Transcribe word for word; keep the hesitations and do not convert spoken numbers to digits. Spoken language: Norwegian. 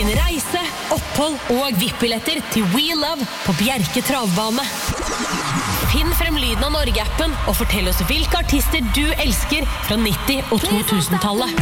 din reise, opphold og V I P-billetter til We Love på Bjerke Travbane. Finn frem lyden av Norge-appen og fortell oss hvilke artister du elsker fra nitti- og to tusen-tallet.